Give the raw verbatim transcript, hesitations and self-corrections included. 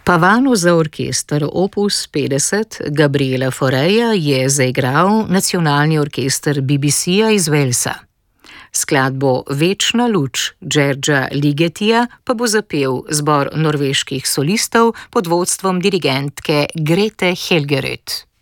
Pavano za orkester opus petdeset Gabriela Faureja je zaigral nacionalni orkester B B C-ja iz Walesa. Skladbo Večna luč Gjergja Ligetija pa bo zapel zbor norveških solistov pod vodstvom dirigentke Grete Helgerud.